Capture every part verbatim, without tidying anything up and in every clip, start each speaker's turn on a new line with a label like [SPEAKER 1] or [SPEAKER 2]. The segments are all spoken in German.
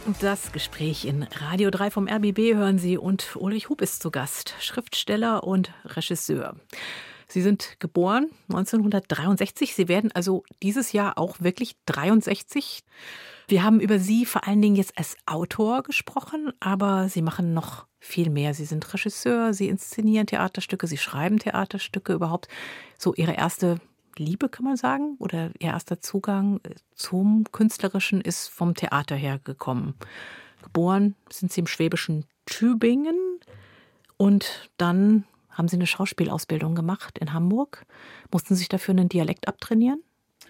[SPEAKER 1] Das Gespräch in Radio drei vom R B B hören Sie und Ulrich Hupp ist zu Gast, Schriftsteller und Regisseur. Sie sind geboren neunzehnhundertdreiundsechzig, Sie werden also dieses Jahr auch wirklich dreiundsechzig. Wir haben über Sie vor allen Dingen jetzt als Autor gesprochen, aber Sie machen noch viel mehr. Sie sind Regisseur, Sie inszenieren Theaterstücke, Sie schreiben Theaterstücke, überhaupt so Ihre erste Liebe, kann man sagen, oder Ihr erster Zugang zum Künstlerischen ist vom Theater her gekommen. Geboren sind Sie im schwäbischen Tübingen und dann haben Sie eine Schauspielausbildung gemacht in Hamburg. Mussten Sie sich dafür einen Dialekt abtrainieren?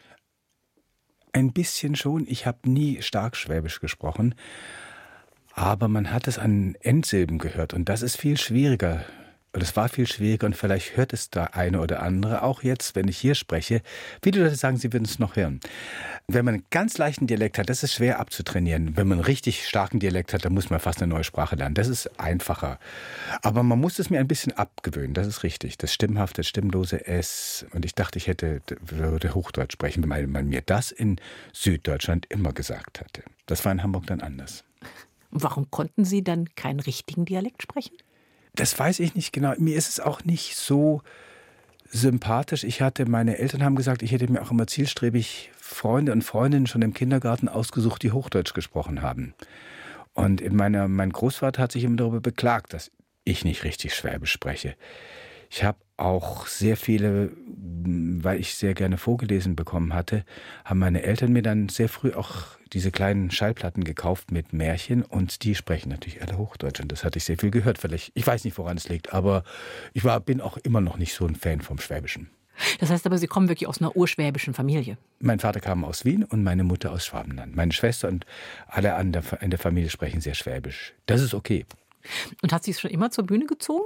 [SPEAKER 2] Ein bisschen schon. Ich habe nie stark Schwäbisch gesprochen, aber man hat es an Endsilben gehört und das ist viel schwieriger. Und es war viel schwieriger und vielleicht hört es der eine oder andere, auch jetzt, wenn ich hier spreche. Viele Leute sagen, sie würden es noch hören. Wenn man einen ganz leichten Dialekt hat, das ist schwer abzutrainieren. Wenn man einen richtig starken Dialekt hat, dann muss man fast eine neue Sprache lernen. Das ist einfacher. Aber man muss es mir ein bisschen abgewöhnen, das ist richtig. Das stimmhafte, stimmlose S. Und ich dachte, ich hätte, würde Hochdeutsch sprechen, weil man mir das in Süddeutschland immer gesagt hatte. Das war in Hamburg dann anders.
[SPEAKER 1] Warum konnten Sie dann keinen richtigen Dialekt sprechen?
[SPEAKER 2] Das weiß ich nicht genau. Mir ist es auch nicht so sympathisch. Ich hatte, meine Eltern haben gesagt, ich hätte mir auch immer zielstrebig Freunde und Freundinnen schon im Kindergarten ausgesucht, die Hochdeutsch gesprochen haben. Und in meiner, mein Großvater hat sich immer darüber beklagt, dass ich nicht richtig Schwäbisch spreche. Ich habe auch sehr viele, weil ich sehr gerne vorgelesen bekommen hatte, haben meine Eltern mir dann sehr früh auch diese kleinen Schallplatten gekauft mit Märchen und die sprechen natürlich alle Hochdeutsch und das hatte ich sehr viel gehört. Vielleicht, ich weiß nicht, woran es liegt, aber ich war, bin auch immer noch nicht so ein Fan vom Schwäbischen.
[SPEAKER 1] Das heißt aber, Sie kommen wirklich aus einer urschwäbischen Familie?
[SPEAKER 2] Mein Vater kam aus Wien und meine Mutter aus Schwabenland. Meine Schwester und alle in der Familie sprechen sehr Schwäbisch. Das ist okay.
[SPEAKER 1] Und hat Sie es schon immer zur Bühne gezogen?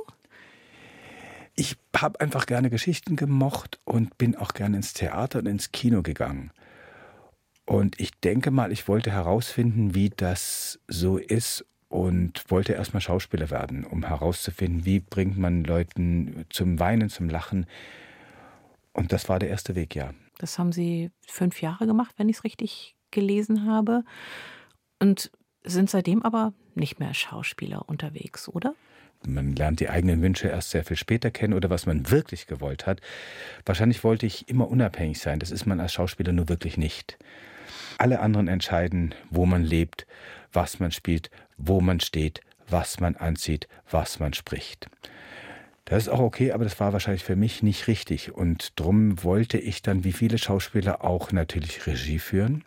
[SPEAKER 2] Ich habe einfach gerne Geschichten gemocht und bin auch gerne ins Theater und ins Kino gegangen. Und ich denke mal, ich wollte herausfinden, wie das so ist und wollte erstmal Schauspieler werden, um herauszufinden, wie bringt man Leuten zum Weinen, zum Lachen. Und das war der erste Weg, ja.
[SPEAKER 1] Das haben Sie fünf Jahre gemacht, wenn ich es richtig gelesen habe. Und sind seitdem aber nicht mehr als Schauspieler unterwegs, oder?
[SPEAKER 2] Man lernt die eigenen Wünsche erst sehr viel später kennen oder was man wirklich gewollt hat. Wahrscheinlich wollte ich immer unabhängig sein. Das ist man als Schauspieler nur wirklich nicht. Alle anderen entscheiden, wo man lebt, was man spielt, wo man steht, was man anzieht, was man spricht. Das ist auch okay, aber das war wahrscheinlich für mich nicht richtig. Und drum wollte ich dann, wie viele Schauspieler, auch natürlich Regie führen.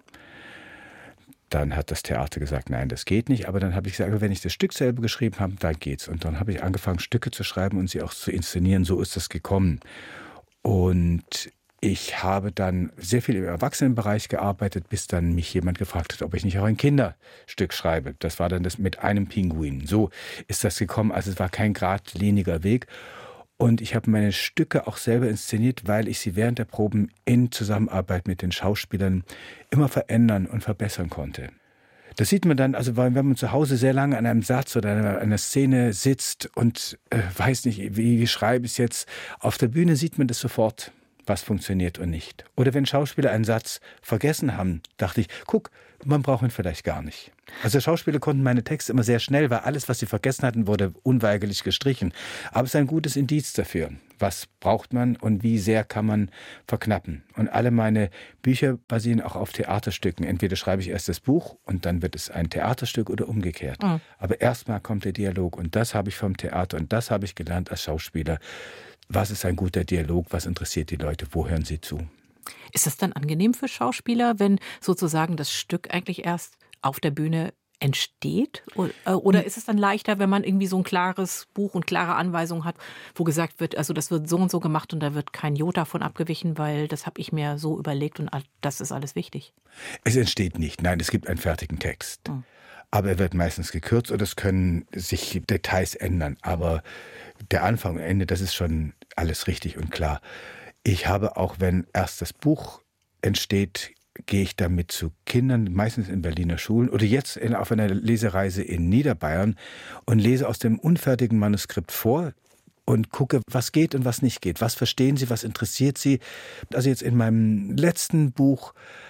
[SPEAKER 2] Dann hat das Theater gesagt, nein, das geht nicht. Aber dann habe ich gesagt, wenn ich das Stück selber geschrieben habe, dann geht's. Und dann habe ich angefangen, Stücke zu schreiben und sie auch zu inszenieren. So ist das gekommen. Und ich habe dann sehr viel im Erwachsenenbereich gearbeitet, bis dann mich jemand gefragt hat, ob ich nicht auch ein Kinderstück schreibe. Das war dann das mit einem Pinguin. So ist das gekommen. Also es war kein geradliniger Weg. Und ich habe meine Stücke auch selber inszeniert, weil ich sie während der Proben in Zusammenarbeit mit den Schauspielern immer verändern und verbessern konnte. Das sieht man dann, also wenn man zu Hause sehr lange an einem Satz oder an einer Szene sitzt und äh, weiß nicht, wie, wie schreibe ich es jetzt, auf der Bühne sieht man das sofort, was funktioniert und nicht. Oder wenn Schauspieler einen Satz vergessen haben, dachte ich, guck, man braucht ihn vielleicht gar nicht. Also Schauspieler konnten meine Texte immer sehr schnell, weil alles, was sie vergessen hatten, wurde unweigerlich gestrichen. Aber es ist ein gutes Indiz dafür. Was braucht man und wie sehr kann man verknappen? Und alle meine Bücher basieren auch auf Theaterstücken. Entweder schreibe ich erst das Buch und dann wird es ein Theaterstück oder umgekehrt. Mhm. Aber erstmal kommt der Dialog und das habe ich vom Theater und das habe ich gelernt als Schauspieler. Was ist ein guter Dialog? Was interessiert die Leute? Wo hören sie zu?
[SPEAKER 1] Ist es dann angenehm für Schauspieler, wenn sozusagen das Stück eigentlich erst auf der Bühne entsteht? Oder ist es dann leichter, wenn man irgendwie so ein klares Buch und klare Anweisungen hat, wo gesagt wird, also das wird so und so gemacht und da wird kein Jota von abgewichen, weil das habe ich mir so überlegt und das ist alles wichtig?
[SPEAKER 2] Es entsteht nicht. Nein, es gibt einen fertigen Text. Hm. Aber er wird meistens gekürzt oder es können sich Details ändern. Aber der Anfang und Ende, das ist schon alles richtig und klar. Ich habe auch, wenn erst das Buch entsteht, gehe ich damit zu Kindern, meistens in Berliner Schulen oder jetzt in, auf einer Lesereise in Niederbayern und lese aus dem unfertigen Manuskript vor und gucke, was geht und was nicht geht. Was verstehen sie, was interessiert sie? Also jetzt in meinem letzten Buch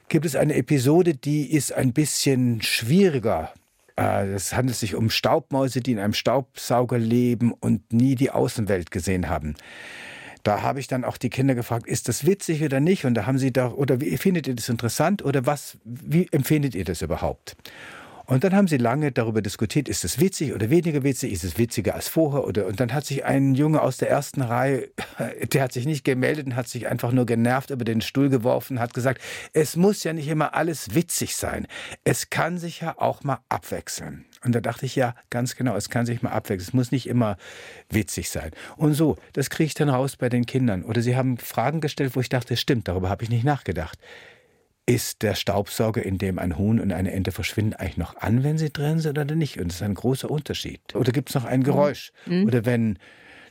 [SPEAKER 2] gibt es eine Episode, die ist ein bisschen schwieriger. Es handelt sich um Staubmäuse, die in einem Staubsauger leben und nie die Außenwelt gesehen haben. Da habe ich dann auch die Kinder gefragt, ist das witzig oder nicht? Und da haben sie da, oder wie findet ihr das interessant oder was, wie empfindet ihr das überhaupt? Und dann haben sie lange darüber diskutiert, ist es witzig oder weniger witzig, ist es witziger als vorher? Oder, und dann hat sich ein Junge aus der ersten Reihe, der hat sich nicht gemeldet und hat sich einfach nur genervt über den Stuhl geworfen, hat gesagt, es muss ja nicht immer alles witzig sein. Es kann sich ja auch mal abwechseln. Und da dachte ich, ja, ganz genau, es kann sich mal abwechseln. Es muss nicht immer witzig sein. Und so, das kriege ich dann raus bei den Kindern. Oder sie haben Fragen gestellt, wo ich dachte, stimmt, darüber habe ich nicht nachgedacht. Ist der Staubsauger, in dem ein Huhn und eine Ente verschwinden, eigentlich noch an, wenn sie drin sind oder nicht? Und das ist ein großer Unterschied. Oder gibt es noch ein Geräusch? Mhm. Oder wenn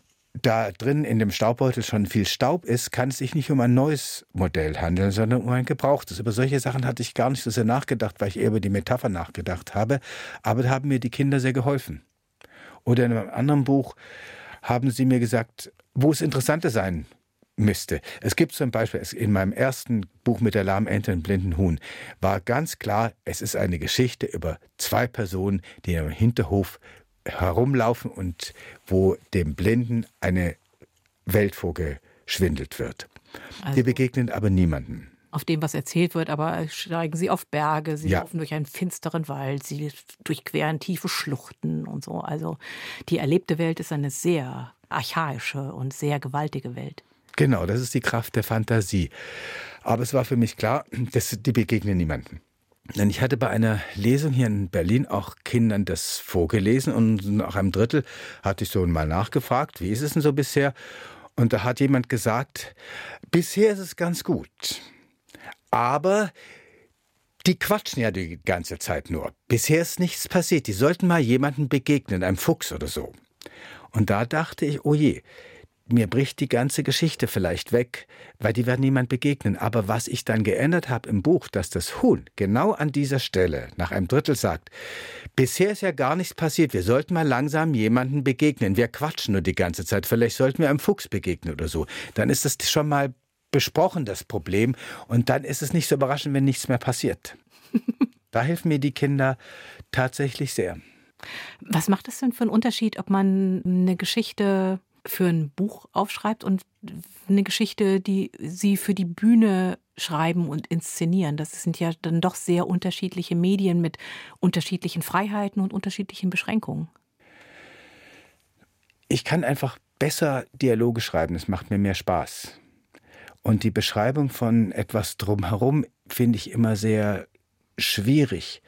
[SPEAKER 2] da drin in dem Staubbeutel schon viel Staub ist, kann es sich nicht um ein neues Modell handeln, sondern um ein gebrauchtes. Über solche Sachen hatte ich gar nicht so sehr nachgedacht, weil ich eher über die Metapher nachgedacht habe. Aber da haben mir die Kinder sehr geholfen. Oder in einem anderen Buch haben sie mir gesagt, wo es interessanter sein müsste. Es gibt zum Beispiel in meinem ersten Buch mit der lahmen Ente und blinden Huhn war ganz klar, es ist eine Geschichte über zwei Personen, die im Hinterhof herumlaufen und wo dem Blinden eine Welt vorgeschwindelt wird. Also, die begegnen aber niemandem.
[SPEAKER 1] Auf dem, was erzählt wird, aber steigen sie auf Berge, sie ja. laufen durch einen finsteren Wald, sie durchqueren tiefe Schluchten und so. Also die erlebte Welt ist eine sehr archaische und sehr gewaltige Welt.
[SPEAKER 2] Genau, das ist die Kraft der Fantasie. Aber es war für mich klar, dass die begegnen niemandem. Denn ich hatte bei einer Lesung hier in Berlin auch Kindern das vorgelesen und nach einem Drittel hatte ich so mal nachgefragt, wie ist es denn so bisher? Und da hat jemand gesagt, bisher ist es ganz gut. Aber die quatschen ja die ganze Zeit nur. Bisher ist nichts passiert. Die sollten mal jemandem begegnen, einem Fuchs oder so. Und da dachte ich, oh je, mir bricht die ganze Geschichte vielleicht weg, weil die werden niemand begegnen. Aber was ich dann geändert habe im Buch, dass das Huhn genau an dieser Stelle nach einem Drittel sagt, bisher ist ja gar nichts passiert, wir sollten mal langsam jemandem begegnen. Wir quatschen nur die ganze Zeit, vielleicht sollten wir einem Fuchs begegnen oder so. Dann ist das schon mal besprochen, das Problem. Und dann ist es nicht so überraschend, wenn nichts mehr passiert. Da helfen mir die Kinder tatsächlich sehr.
[SPEAKER 1] Was macht es denn für einen Unterschied, ob man eine Geschichte für ein Buch aufschreibt und eine Geschichte, die Sie für die Bühne schreiben und inszenieren? Das sind ja dann doch sehr unterschiedliche Medien mit unterschiedlichen Freiheiten und unterschiedlichen Beschränkungen.
[SPEAKER 2] Ich kann einfach besser Dialoge schreiben, es macht mir mehr Spaß. Und die Beschreibung von etwas drumherum finde ich immer sehr schwierig.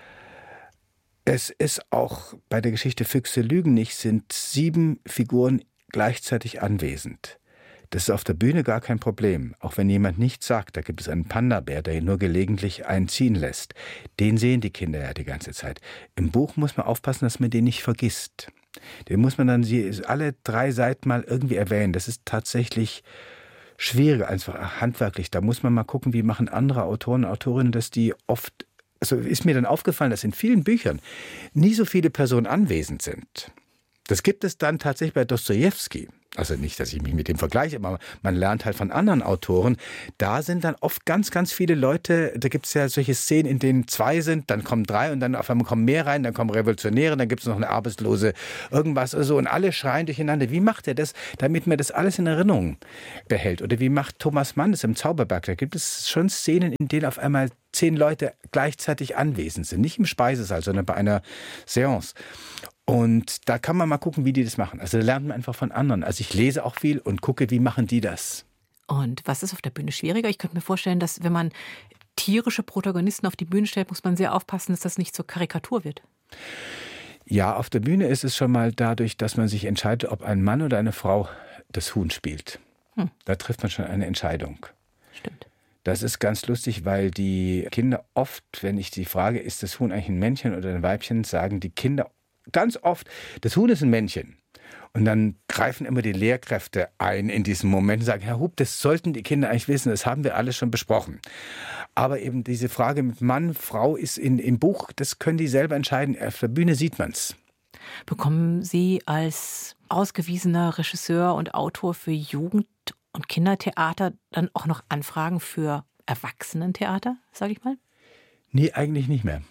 [SPEAKER 2] Es ist auch bei der Geschichte Füchse lügen nicht, sind sieben Figuren gleichzeitig anwesend. Das ist auf der Bühne gar kein Problem. Auch wenn jemand nichts sagt, da gibt es einen Panda-Bär, der ihn nur gelegentlich einziehen lässt. Den sehen die Kinder ja die ganze Zeit. Im Buch muss man aufpassen, dass man den nicht vergisst. Den muss man dann alle drei Seiten mal irgendwie erwähnen. Das ist tatsächlich schwieriger, einfach handwerklich. Da muss man mal gucken, wie machen andere Autoren und Autorinnen das, die oft, also ist mir dann aufgefallen, dass in vielen Büchern nie so viele Personen anwesend sind. Das gibt es dann tatsächlich bei Dostojewski. Also nicht, dass ich mich mit dem vergleiche, aber man lernt halt von anderen Autoren. Da sind dann oft ganz, ganz viele Leute, da gibt es ja solche Szenen, in denen zwei sind, dann kommen drei und dann auf einmal kommen mehr rein, dann kommen Revolutionäre, dann gibt es noch eine Arbeitslose, irgendwas oder so und alle schreien durcheinander. Wie macht er das, damit man das alles in Erinnerung behält? Oder wie macht Thomas Mann das im Zauberberg? Da gibt es schon Szenen, in denen auf einmal zehn Leute gleichzeitig anwesend sind. Nicht im Speisesaal, sondern bei einer Seance. Und da kann man mal gucken, wie die das machen. Also da lernt man einfach von anderen. Also ich lese auch viel und gucke, wie machen die das.
[SPEAKER 1] Und was ist auf der Bühne schwieriger? Ich könnte mir vorstellen, dass wenn man tierische Protagonisten auf die Bühne stellt, muss man sehr aufpassen, dass das nicht zur Karikatur wird.
[SPEAKER 2] Ja, auf der Bühne ist es schon mal dadurch, dass man sich entscheidet, ob ein Mann oder eine Frau das Huhn spielt. Hm. Da trifft man schon eine Entscheidung.
[SPEAKER 1] Stimmt.
[SPEAKER 2] Das ist ganz lustig, weil die Kinder oft, wenn ich die frage, ist das Huhn eigentlich ein Männchen oder ein Weibchen, sagen die Kinder ganz oft, das Huhn ist ein Männchen. Und dann greifen immer die Lehrkräfte ein in diesem Moment und sagen, Herr Hub, das sollten die Kinder eigentlich wissen, das haben wir alles schon besprochen. Aber eben diese Frage mit Mann, Frau ist in, im Buch, das können die selber entscheiden. Auf der Bühne sieht man es.
[SPEAKER 1] Bekommen Sie als ausgewiesener Regisseur und Autor für Jugend- und Kindertheater dann auch noch Anfragen für Erwachsenentheater, sage ich mal?
[SPEAKER 2] Nee, eigentlich nicht mehr.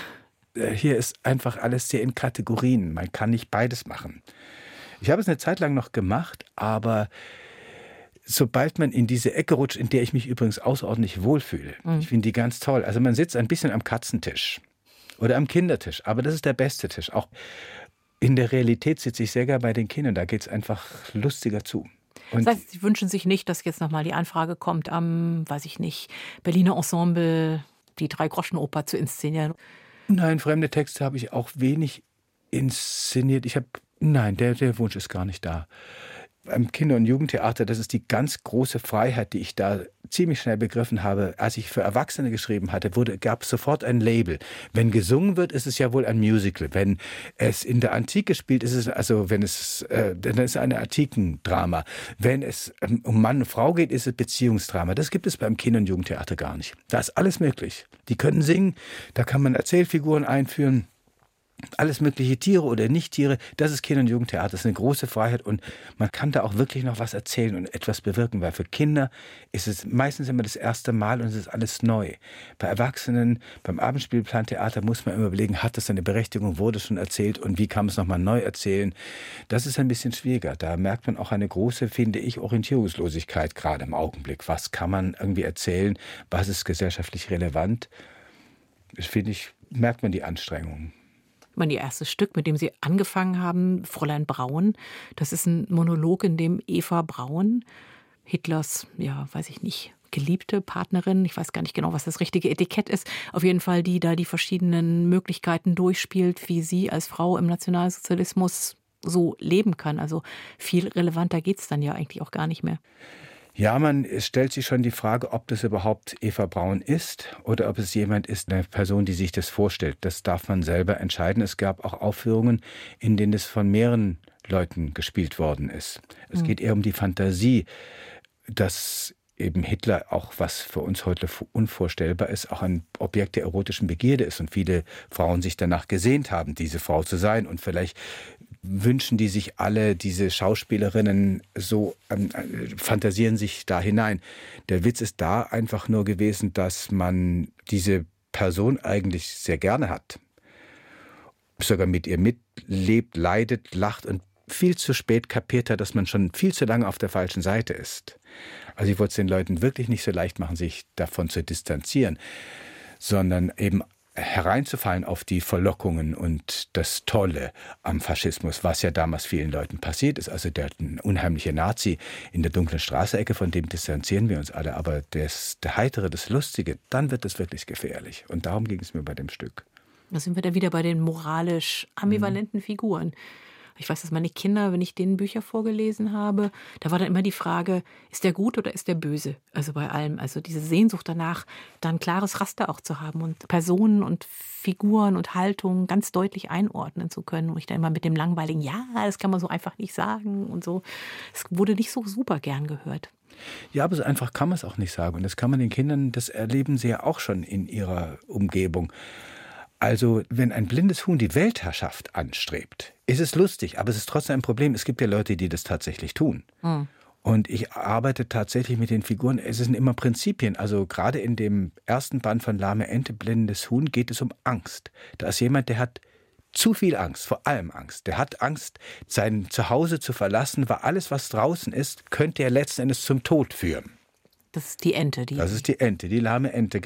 [SPEAKER 2] Hier ist einfach alles sehr in Kategorien. Man kann nicht beides machen. Ich habe es eine Zeit lang noch gemacht, aber sobald man in diese Ecke rutscht, in der ich mich übrigens außerordentlich wohlfühle, mhm. ich finde die ganz toll. Also man sitzt ein bisschen am Katzentisch oder am Kindertisch, aber das ist der beste Tisch. Auch in der Realität sitze ich sehr gerne bei den Kindern, da geht es einfach lustiger zu. Und
[SPEAKER 1] das heißt, Sie wünschen sich nicht, dass jetzt nochmal die Anfrage kommt, am, weiß ich nicht, Berliner Ensemble die Drei-Groschen-Oper zu inszenieren?
[SPEAKER 2] Nein, fremde Texte habe ich auch wenig inszeniert. Ich habe, nein, der, der Wunsch ist gar nicht da. Beim Kinder- und Jugendtheater, das ist die ganz große Freiheit, die ich da ziemlich schnell begriffen habe. Als ich für Erwachsene geschrieben hatte, wurde, gab es sofort ein Label. Wenn gesungen wird, ist es ja wohl ein Musical. Wenn es in der Antike spielt, ist es, also wenn es, äh, dann ist es ein Antikendrama. Wenn es ähm, um Mann und Frau geht, ist es Beziehungsdrama. Das gibt es beim Kinder- und Jugendtheater gar nicht. Da ist alles möglich. Die können singen, da kann man Erzählfiguren einführen. Alles mögliche, Tiere oder Nicht-Tiere, das ist Kinder- und Jugendtheater. Das ist eine große Freiheit und man kann da auch wirklich noch was erzählen und etwas bewirken, weil für Kinder ist es meistens immer das erste Mal und es ist alles neu. Bei Erwachsenen, beim Abendspielplantheater muss man immer überlegen, hat das eine Berechtigung, wurde es schon erzählt und wie kann man es nochmal neu erzählen? Das ist ein bisschen schwieriger. Da merkt man auch eine große, finde ich, Orientierungslosigkeit gerade im Augenblick. Was kann man irgendwie erzählen? Was ist gesellschaftlich relevant? Das finde ich, merkt man die Anstrengungen.
[SPEAKER 1] Mein erstes Stück, mit dem Sie angefangen haben, Fräulein Braun, das ist ein Monolog, in dem Eva Braun, Hitlers, ja, weiß ich nicht, geliebte Partnerin, ich weiß gar nicht genau, was das richtige Etikett ist, auf jeden Fall, die da die verschiedenen Möglichkeiten durchspielt, wie sie als Frau im Nationalsozialismus so leben kann. Also viel relevanter geht's dann ja eigentlich auch gar nicht mehr.
[SPEAKER 2] Ja, man stellt sich schon die Frage, ob das überhaupt Eva Braun ist oder ob es jemand ist, eine Person, die sich das vorstellt. Das darf man selber entscheiden. Es gab auch Aufführungen, in denen es von mehreren Leuten gespielt worden ist. Es mhm. geht eher um die Fantasie, dass eben Hitler auch, was für uns heute unvorstellbar ist, auch ein Objekt der erotischen Begierde ist und viele Frauen sich danach gesehnt haben, diese Frau zu sein und vielleicht wünschen die sich alle, diese Schauspielerinnen so, ähm, fantasieren sich da hinein. Der Witz ist da einfach nur gewesen, dass man diese Person eigentlich sehr gerne hat. Sogar mit ihr mitlebt, leidet, lacht und viel zu spät kapiert hat, dass man schon viel zu lange auf der falschen Seite ist. Also ich wollte es den Leuten wirklich nicht so leicht machen, sich davon zu distanzieren, sondern eben hereinzufallen auf die Verlockungen und das Tolle am Faschismus, was ja damals vielen Leuten passiert ist. Also der unheimliche Nazi in der dunklen Straße-Ecke, von dem distanzieren wir uns alle. Aber das, der Heitere, das Lustige, dann wird es wirklich gefährlich. Und darum ging es mir bei dem Stück.
[SPEAKER 1] Da sind wir da wieder bei den moralisch ambivalenten mhm. Figuren. Ich weiß, dass meine Kinder, wenn ich denen Bücher vorgelesen habe, da war dann immer die Frage, ist der gut oder ist der böse? Also bei allem. Also diese Sehnsucht danach, da ein klares Raster auch zu haben und Personen und Figuren und Haltungen ganz deutlich einordnen zu können. Und ich dann immer mit dem langweiligen, ja, das kann man so einfach nicht sagen und so. Es wurde nicht so super gern gehört.
[SPEAKER 2] Ja, aber so einfach kann man es auch nicht sagen. Und das kann man den Kindern, das erleben sie ja auch schon in ihrer Umgebung. Also, wenn ein blindes Huhn die Weltherrschaft anstrebt, ist es lustig, aber es ist trotzdem ein Problem. Es gibt ja Leute, die das tatsächlich tun. Mhm. Und ich arbeite tatsächlich mit den Figuren. Es sind immer Prinzipien. Also gerade in dem ersten Band von Lahme Ente, blindes Huhn, geht es um Angst. Da ist jemand, der hat zu viel Angst, vor allem Angst. Der hat Angst, sein Zuhause zu verlassen, weil alles, was draußen ist, könnte er letzten Endes zum Tod führen.
[SPEAKER 1] Das ist die Ente. Die
[SPEAKER 2] das ist die Ente, die lahme Ente.